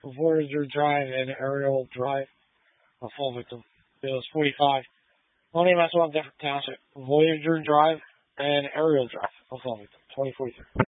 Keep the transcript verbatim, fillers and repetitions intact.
Voyager Drive and Aerial Drive of Fall Victim. It was forty-five. Only Maxwell Different Township. Voyager Drive and Aerial Drive of Fall Victim. twenty forty-three.